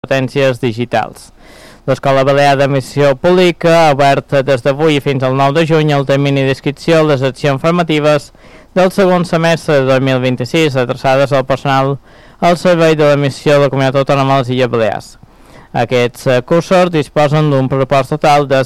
competències digitals. L'Escola Balear d'Administració Pública ha obert des d'avui fins al 9 de juny el termini d'inscripció a les accions formatives del segon semestre de 2026 adreçades al personal al servei de l'administració de la Comunitat Autònoma de les Illes Balears. Aquests cursos disposen d'un pressupost total de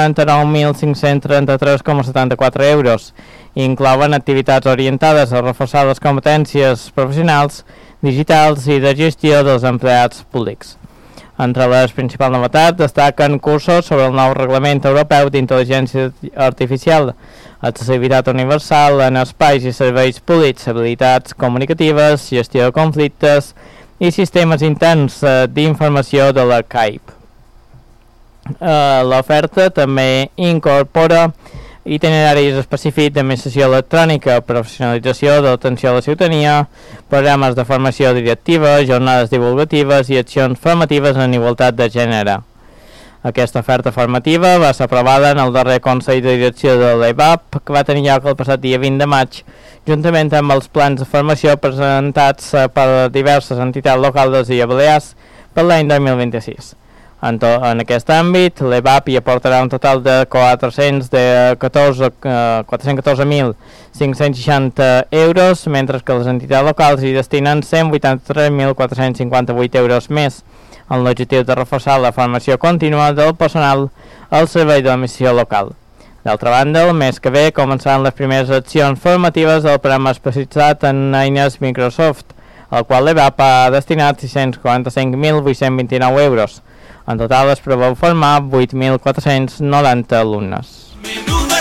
149.533,74 euros i inclouen activitats orientades a reforçar les competències professionals, digitals i de gestió dels empleats públics. Entre les principals novetats destaquen cursos sobre el nou Reglament Europeu d'Intel·ligència Artificial, accessibilitat universal en espais i serveis públics, habilitats comunicatives, gestió de conflictes i sistemes interns d'informació de la CAIP. L'oferta també incorpora itineraris específics d'administració electrònica, professionalització de l'atenció a la ciutadania, programes de formació directiva, jornades divulgatives i accions formatives en igualtat de gènere. Aquesta oferta formativa va ser aprovada en el darrer Consell de Direcció de l'EBAP, que va tenir lloc el passat dia 20 de maig, juntament amb els plans de formació presentats per diverses entitats locals de les Illes Balears per l'any 2026. En aquest àmbit, l'EBAP hi aportarà un total de 414.560 euros, mentre que les entitats locals hi destinen 183.458 euros més, amb l'objectiu de reforçar la formació contínua del personal al servei de l'administració local. D'altra banda, el mes que ve començaran les primeres accions formatives del programa especialitzat en eines Microsoft, al qual l'EBAP ha destinat 645.829 euros. En total es preveu formar 8.490 alumnes.